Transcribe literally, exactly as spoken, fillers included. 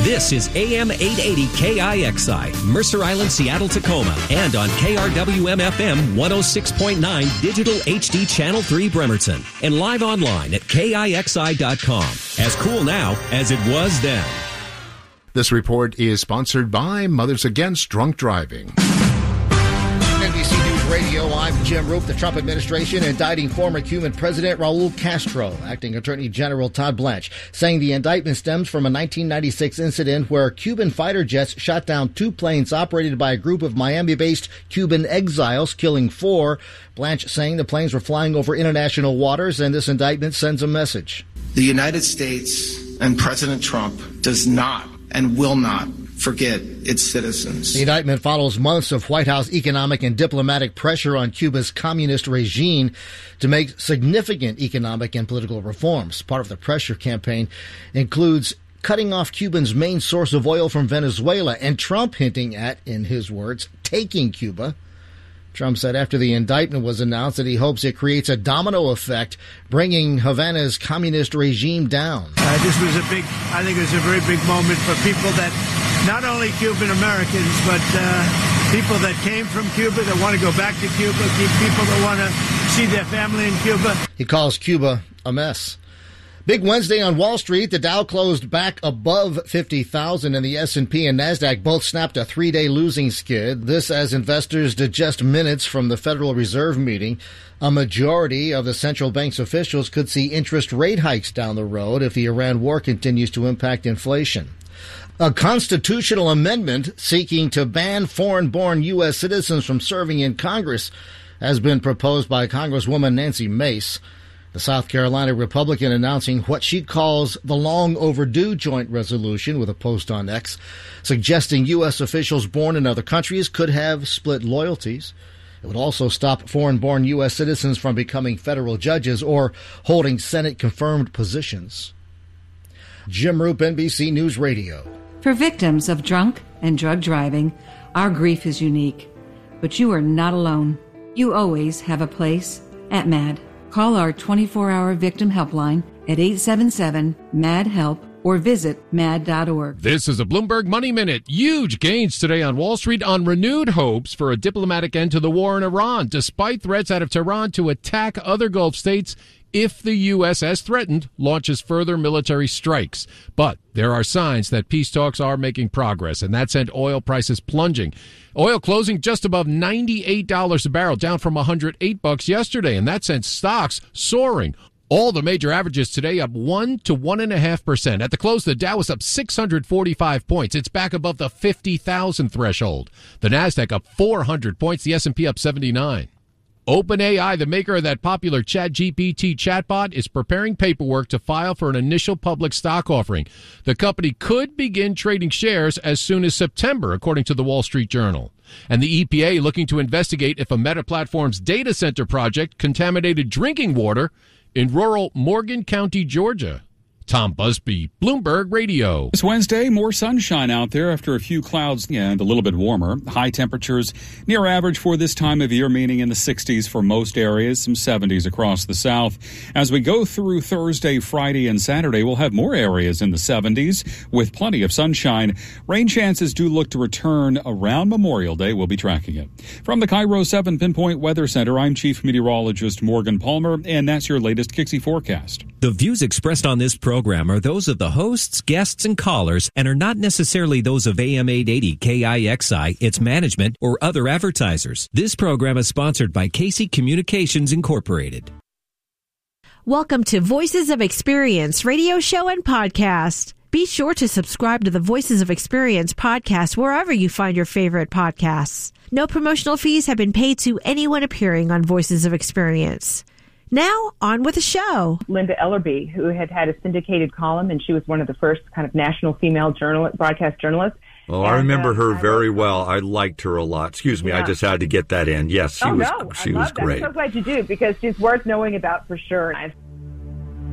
This is A M eight eighty K I X I, Mercer Island, Seattle, Tacoma, and on K R W M F M one oh six point nine Digital H D Channel three Bremerton, and live online at K I X I dot com. As cool now as it was then. This report is sponsored by Mothers Against Drunk Driving. N B C News Radio, I'm Jim Roop. The Trump administration indicting former Cuban President Raul Castro. Acting Attorney General Todd Blanche saying the indictment stems from a nineteen ninety-six incident where Cuban fighter jets shot down two planes operated by a group of Miami-based Cuban exiles, killing four. Blanche saying the planes were flying over international waters, and this indictment sends a message. The United States and President Trump does not and will not forget its citizens. The indictment follows months of White House economic and diplomatic pressure on Cuba's communist regime to make significant economic and political reforms. Part of the pressure campaign includes cutting off Cuba's main source of oil from Venezuela, and Trump hinting at, in his words, taking Cuba. Trump said after the indictment was announced that he hopes it creates a domino effect, bringing Havana's communist regime down. Uh, this was a big, I think it was a very big moment for people that, not only Cuban Americans, but uh, people that came from Cuba, that want to go back to Cuba, people that want to see their family in Cuba. He calls Cuba a mess. Big Wednesday on Wall Street. The Dow closed back above fifty thousand, and the S and P and NASDAQ both snapped a three-day losing skid. This as investors digest minutes from the Federal Reserve meeting. A majority of the central bank's officials could see interest rate hikes down the road if the Iran war continues to impact inflation. A constitutional amendment seeking to ban foreign-born U S citizens from serving in Congress has been proposed by Congresswoman Nancy Mace. The South Carolina Republican announcing what she calls the long overdue joint resolution with a post on X, suggesting U S officials born in other countries could have split loyalties. It would also stop foreign-born U S citizens from becoming federal judges or holding Senate-confirmed positions. Jim Roop, N B C News Radio. For victims of drunk and drug driving, our grief is unique. But you are not alone. You always have a place at MAD. Call our twenty-four hour victim helpline at eight seven seven, M A D, HELP or visit mad dot org. This is a Bloomberg Money Minute. Huge gains today on Wall Street on renewed hopes for a diplomatic end to the war in Iran, despite threats out of Tehran to attack other Gulf states if the U S, as threatened, launches further military strikes. But there are signs that peace talks are making progress, and that sent oil prices plunging. Oil closing just above ninety-eight dollars a barrel, down from one hundred eight bucks yesterday, and that sent stocks soaring. All the major averages today up one to one point five percent. At the close, the Dow was up six hundred forty-five points. It's back above the fifty thousand threshold. The NASDAQ up four hundred points, the S and P up seventy-nine. OpenAI, the maker of that popular ChatGPT chatbot, is preparing paperwork to file for an initial public stock offering. The company could begin trading shares as soon as September, according to the Wall Street Journal. And the E P A looking to investigate if a Meta Platforms data center project contaminated drinking water in rural Morgan County, Georgia. Tom Busby, Bloomberg Radio. This Wednesday, more sunshine out there after a few clouds and a little bit warmer. High temperatures near average for this time of year, meaning in the sixties for most areas, some seventies across the south. As we go through Thursday, Friday, and Saturday, we'll have more areas in the seventies with plenty of sunshine. Rain chances do look to return around Memorial Day. We'll be tracking it. From the Cairo seven Pinpoint Weather Center, I'm Chief Meteorologist Morgan Palmer, and that's your latest Kixie forecast. The views expressed on this program are those of the hosts, guests, and callers and are not necessarily those of A M eight eighty K I X I, its management, or other advertisers. This program is sponsored by Casey Communications Incorporated. Welcome to Voices of Experience radio show and podcast. Be sure to subscribe to the Voices of Experience podcast wherever you find your favorite podcasts. No promotional fees have been paid to anyone appearing on Voices of Experience. Now, on with the show. Linda Ellerby, who had had a syndicated column, and she was one of the first kind of national female journalist, broadcast journalists. Oh, and, I remember uh, her very well. I liked her a lot. Excuse me, yeah. I just had to get that in. Yes, she oh, was no, she I was love great. I'm so glad you do, because she's worth knowing about for sure. I've